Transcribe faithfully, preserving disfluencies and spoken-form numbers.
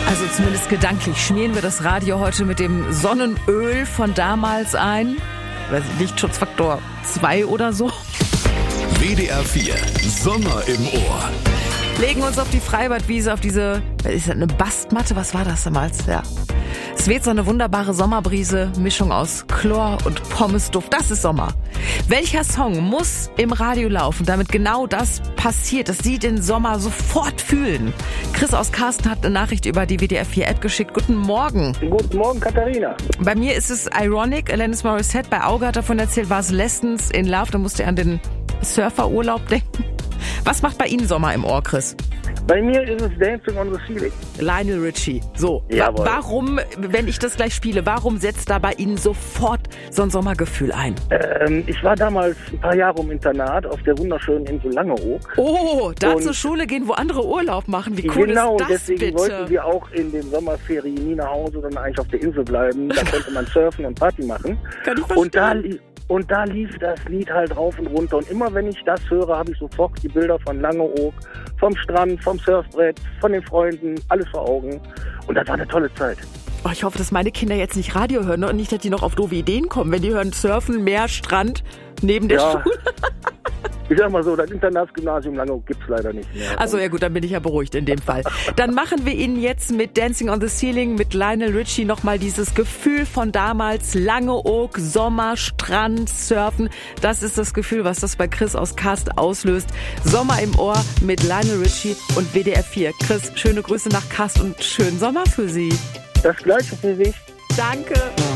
Also zumindest gedanklich schmieren wir das Radio heute mit dem Sonnenöl von damals ein. Lichtschutzfaktor zwei oder so. W D R vier, Sommer im Ohr. Legen uns auf die Freibadwiese, auf diese, ist das eine Bastmatte? Was war das damals? Ja. Es weht so eine wunderbare Sommerbrise, Mischung aus Chlor und Pommesduft. Das ist Sommer. Welcher Song muss im Radio laufen, damit genau das passiert, dass Sie den Sommer sofort fühlen? Chris aus Karsten hat eine Nachricht über die W D R vier App geschickt. Guten Morgen. Guten Morgen, Katharina. Bei mir ist es Ironic. Alanis Morissette, bei Auge hat davon erzählt, war es Lessons in Love. Da musste er an den Surferurlaub denken. Was macht bei Ihnen Sommer im Ohr, Chris? Bei mir ist es Dancing on the Ceiling. Lionel Richie. So, Jawohl. Warum, wenn ich das gleich spiele, warum setzt da bei Ihnen sofort so ein Sommergefühl ein? Ähm, ich war damals ein paar Jahre im Internat auf der wunderschönen Insel Langeoog. Oh, da Und zur Schule gehen, wo andere Urlaub machen. Wie cool genau, ist das deswegen bitte? wollten wir auch in den Sommerferien nie nach Hause, sondern eigentlich auf der Insel bleiben. Da konnte man surfen und Party machen. Kann ich verstehen. Und da, li- und da lief das Lied halt rauf und runter. Und immer wenn ich das höre, habe ich sofort die Bilder von Langeoog, vom Strand, vom Surfbrett, von den Freunden, alles vor Augen. Und das war eine tolle Zeit. Oh, ich hoffe, dass meine Kinder jetzt nicht Radio hören und nicht, dass die noch auf doofe Ideen kommen, wenn die hören Surfen, Meer, Strand neben der Ja. Schule. Ich sag mal so, das Internatsgymnasium Langeoog gibt's leider nicht mehr. Also ja gut, dann bin ich ja beruhigt in dem Fall. Dann machen wir Ihnen jetzt mit Dancing on the Ceiling, mit Lionel Richie nochmal dieses Gefühl von damals, Langeoog, Sommer, Strand, Surfen. Das ist das Gefühl, was das bei Chris aus Karst auslöst. Sommer im Ohr mit Lionel Richie und W D R vier. Chris, schöne Grüße nach Karst und schönen Sommer für Sie. Das Gleiche für sich. Danke.